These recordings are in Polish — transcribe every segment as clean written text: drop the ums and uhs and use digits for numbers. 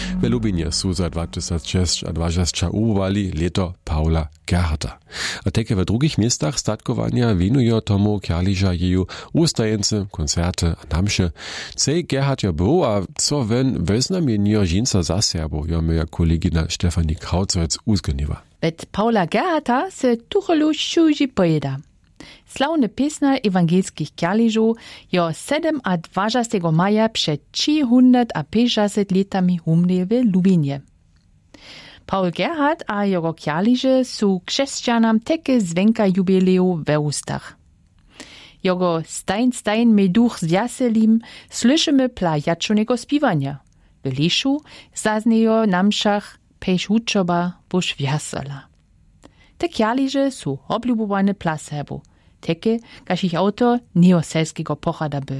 W Lubinie su za 2006 a 20 ubowali leto Paula Gerharta. A teke w drugich miastach statkowania winujo tomu Kjaliža jeju ustajence, koncerty a namše. Cej Gerhard jo był, a co wen weznamienio žinca za Serbo, jo moja kolegina Stefanie Krauzwitz uzgoniwa. Ved Paula Gerharta se tuchelu šuži pojeda. Slavny piesner ewangelskich Kjaližów jo 7 a 20 maja przed 350 latami umrł w Lubinie. Paul Gerhard a jego Kjaliže su chrześcijanam teke zwenka jubileu we ustach. Jego Stein me duch zjaselim słyszymy plajaczonego spiwania. W Liszu zaznejo namszach pejš učoba bož vjasala. Te Kjaliže su obľubované plasebu, teke, kaž ich autor neoselského pochada byl.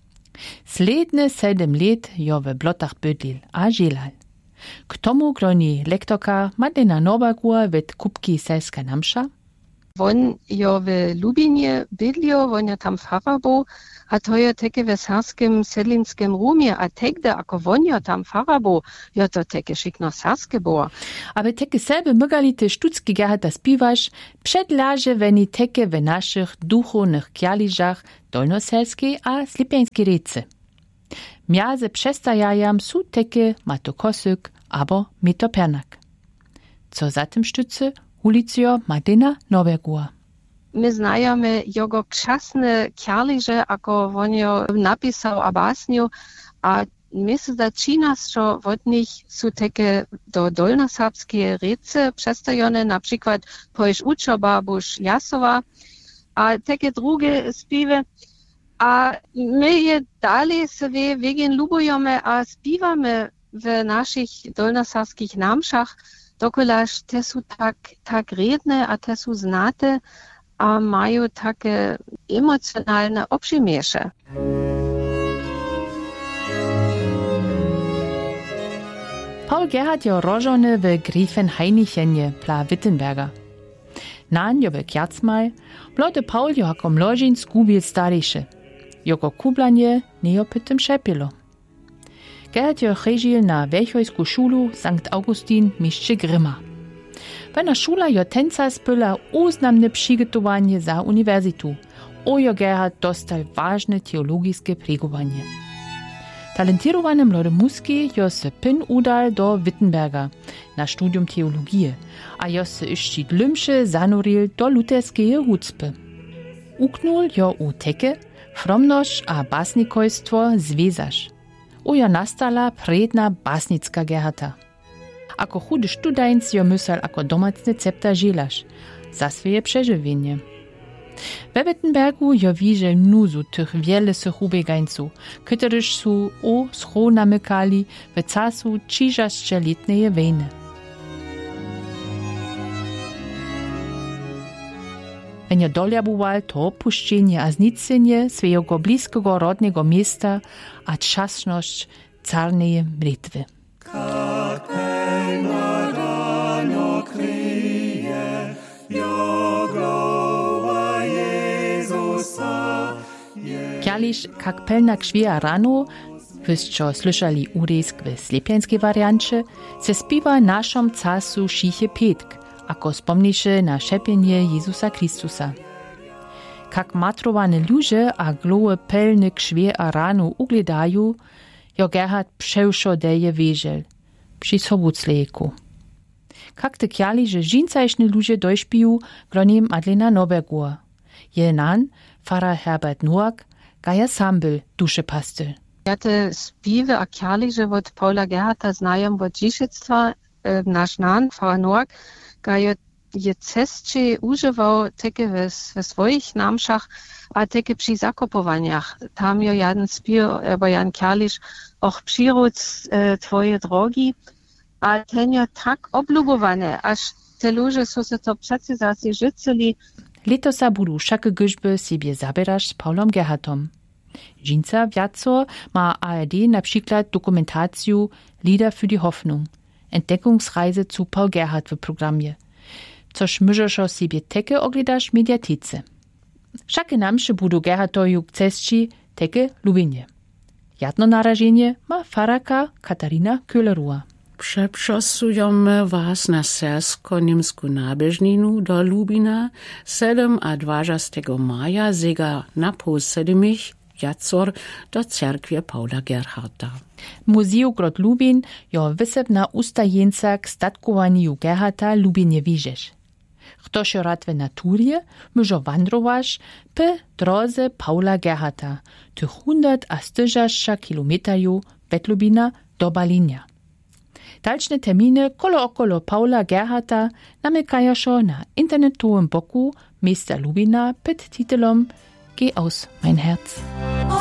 Sledne 7 let jo v blotach bydlil a žilal. K tomu groni lektorka Madlena Norbergur ved Kupki Selska Namša. Won jo w Lubinie bydlio, won jo tam pfarrer bo, a to jo teke w serskim sedlinskim rumie, a tegde, ako won jo tam pfarrer bo, jo to teke šikno serske bo. Aber teke selbe mygali te štucki Gerharta spiwaš, przedlaže veni teke w naszych duchownych Kjaližach dolnoselskiej a slipjańskiej rece. Mjaze przestajajam su teke Mato Kosyk abo Mito Pernak. Co za tym sztuce ulicio Madlena Norbergur. My znajome jego krzasne Kjaliže, ako won jo napisał a basnju, a my se začína, što od nich su teke do dolnoserbskie rece przestajone, na przykład poješ učoba bož jasova, a teke druge spive. A my je dalej sobie wegen lubujemy, a spiwamy w naszych dolnoserskich namszach, dokolaż te su tak redne, a te su znate, a mają takie emocjonalne obrzymiesze. Paul Gerhard jo rożony w Griefenhainichenie pla Wittenberga. Nan jo w Kjacmaj, blode Paul jo jako mložin zgubil stariše. Jego kublanie nie jo pytem szepilo. Gerhard jo chežil na Wechojsku šulu St. Augustin mišće Grima. Wena šula jo tenca spyla uznamne přigotovanje za univerzitu. Ojo Gerhard dostal ważne teologiske pregovanje. Talentirowany młody muski jo se pin udal do Wittenberga na studium teologije, a jo se išći dlymše zanuril do luterskeje hucpy. Uknul jo u teke, fromnoš a basnikojstvo zvezaš. Ujo nastala predna basnicka Gerharta. Ako chudy studajnc jo mysel ako domacne cepta žilaš, za swoje przeżywienie. We Wittenbergu jo wiże nuzu tych wielesych ubiegańców, któryż su o schro namykali w casu 30-letnej wojny. Wenn jo doljaboval to opuszczenie a znicenie swojego bliskiego rodnego miasta a czasność carnej mritwy. Kjaliž kak pelnak švija rano, wyście słyszeli urejsk w slipjańskiej wariancie, se spiwa naszom casu šiche petk, ako spomniše na šepienie Jezusa Kristusa. Kak matrowane ludzie a glowe pelnik švija rano ugledajú, jo Gerhard převšo deje vežel, při sobuclejku. Kak te Kjaliže žincajšne ludzie dojšpiju, gronim Madlena Norbergur. Je nan, Pfarrer Herbert Noack, gaja sambel duše pastel. Ja te spive a Kjaliže od Paula Gerharta znajom od dziedzictwa, nasz nan, Pfarrer Noack, gaja je cestče užiwał teke w swoich namszach, a teke przy zakopowaniach. Tam jo jeden spiv, ebo Jan Kjaliž, och přiroc twoje drogi, a ten jo tak oblubowane, aż te ludzie so se to přeci zasi życeli. Letosa budu všake gyžby siebie zaberaš s Paulom Gerhardtom. Dżinca wjaco ma ARD na przykład Dokumentaciju Lieder für die Hoffnung, Entdeckungsreise zu Paul Gerhardt w programie, což myžeš siebie teke ogledaš mediatice. Všake namše budu Gerhardtoju k cestči teke Lubinie. Jadno narażenie ma faraka Katarina Köhlerua. Przeprzosujemy was na sersko-niemsku nabieżninu do Lubina 7 a 20 maja zega na pół 7 jacor do cerkwie Paula Gerharta. Muzeum Grod Lubin jo wysebna ustajeńca k statkowaniu Gerharta Lubinie widzisz. Kto się rad w naturze, może wandrować po drodze Paula Gerharta, tych 140 kilometrów od Lubina do Balinia. Dalsze terminy okolo Paula Gerharta namykają się na internetowym boku miasta Lubina pod titulem Geh aus, mein Herz.